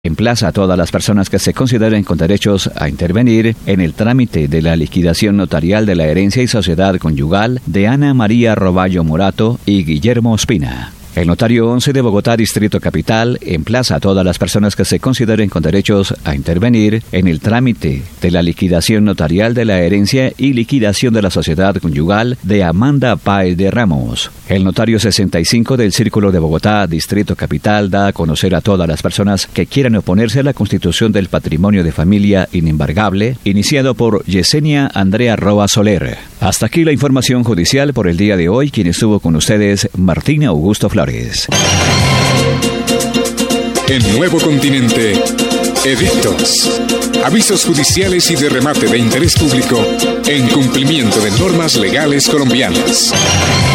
Emplaza a todas las personas que se consideren con derechos a intervenir en el trámite de la liquidación notarial de la herencia y sociedad conyugal de Ana María Roballo Morato y Guillermo Ospina. El Notario 11 de Bogotá, Distrito Capital, emplaza a todas las personas que se consideren con derechos a intervenir en el trámite de la liquidación notarial de la herencia y liquidación de la sociedad conyugal de Amanda Páez de Ramos. El Notario 65 del Círculo de Bogotá, Distrito Capital, da a conocer a todas las personas que quieran oponerse a la constitución del patrimonio de familia inembargable, iniciado por Yesenia Andrea Roa Soler. Hasta aquí la información judicial por el día de hoy. Quien estuvo con ustedes, Martín Augusto Flores. En Nuevo Continente, edictos, avisos judiciales y de remate de interés público en cumplimiento de normas legales colombianas.